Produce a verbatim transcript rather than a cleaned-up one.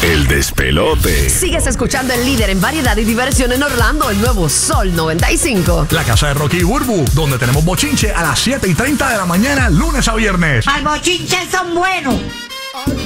El despelote. Sigues escuchando el líder en variedad y diversión en Orlando, el nuevo Sol noventa y cinco. La casa de Rocky y Burbu, donde tenemos bochinche a las siete y treinta de la mañana, lunes a viernes. ¡Al bochinche son buenos!